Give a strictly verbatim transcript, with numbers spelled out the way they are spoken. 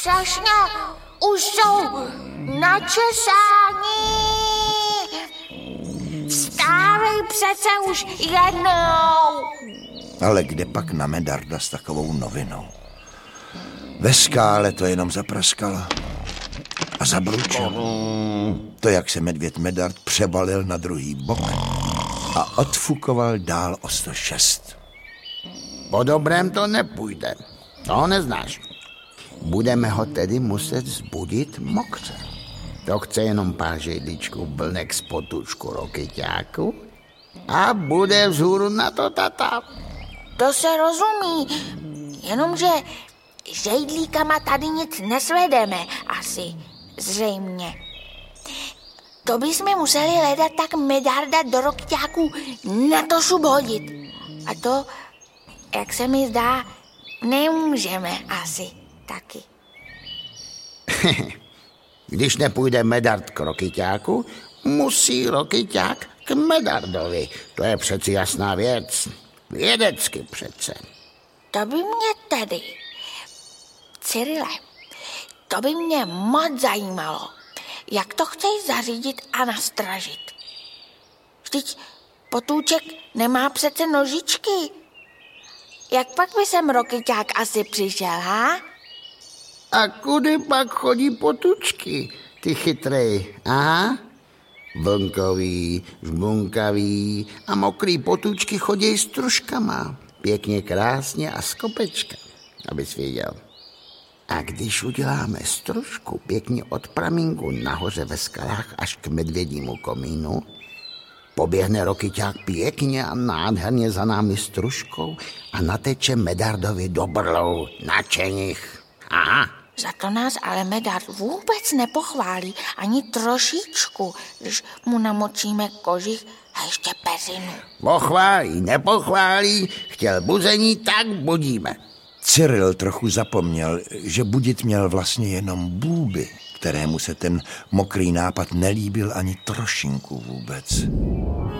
strašně už jsou načesání. Vstávej přece už jednou. Ale kde pak na Medarda s takovou novinou? Ve skále to jenom zapraskalo a zabručil. To, jak se medvěd Medard přebalil na druhý bok a odfukoval dál o sto šest. Po dobrém to nepůjde, to ho neznáš. Budeme ho tedy muset zbudit mokře. To chce jenom pár žejdličků blnek z potůčku rokyťáku a bude vzhůru na to tata. To se rozumí, jenomže žejdlíkama tady nic nesvedeme, asi, zřejmě. To bychom museli hledat tak Medarda do rokyťáku na to šup hodit. A to, jak se mi zdá, nemůžeme asi taky. Když nepůjde Medard k rokyťáku, musí rokyťák k Medardovi. To je přeci jasná věc. Vědecky přece. To by mě tedy, Cyrile, to by mě moc zajímalo, jak to chceš zařídit a nastražit. Vždyť potůček nemá přece nožičky. Jak pak by sem rokyťák asi přišel, ha? A kudy pak chodí potůčky, ty chytrej, aha? Vlnkový, žbunkavý a mokrý potůčky chodí s truškama. Pěkně, krásně a z kopečka, abys věděl. A když uděláme stružku pěkně od pramínku nahoře ve skalách až k medvědímu komínu, poběhne rokyťák pěkně a nádherně za námi stružkou a nateče Medardovi do brlou na čenich. Aha. Za to nás ale Medard vůbec nepochválí ani trošičku, když mu namočíme kožich a ještě peřinu. Pochválí, nepochválí, chtěl buzení, tak budíme. Cyril trochu zapomněl, že budit měl vlastně jenom Bůby, kterému se ten mokrý nápad nelíbil ani trošinku vůbec.